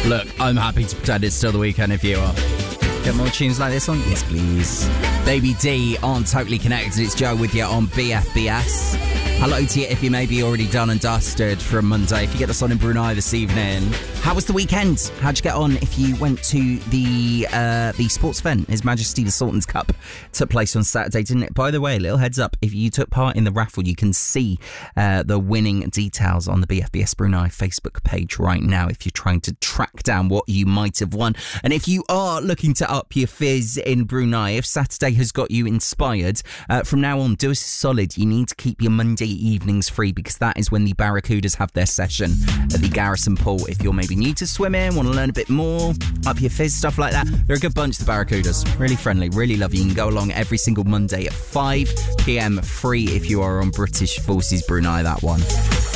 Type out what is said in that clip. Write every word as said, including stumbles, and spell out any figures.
Look, I'm happy to pretend it's still the weekend if you are. Get more tunes like this on? Yes, please. Baby D on Totally Connected. It's Joe with you on B F B S. Hello to you if you may be already done and dusted from Monday. If you get us on in Brunei this evening. How was the weekend? How'd you get on if you went to the uh, the sports event? His Majesty the Sultan's Cup took place on Saturday, didn't it? By the way, little heads up, if you took part in the raffle, you can see uh, the winning details on the B F B S Brunei Facebook page right now if you're trying to track down what you might have won. And if you are looking to up your fizz in Brunei, if Saturday has got you inspired, uh, from now on, do us a solid. You need to keep your Monday evenings free because that is when the Barracudas have their session at the Garrison Pool. If you're maybe new to swimming, want to learn a bit more, up your fizz, stuff like that, they're a good bunch, the Barracudas. Really friendly, really lovely. You can go along every single Monday at five p.m. free if you are on British Forces Brunei, that one.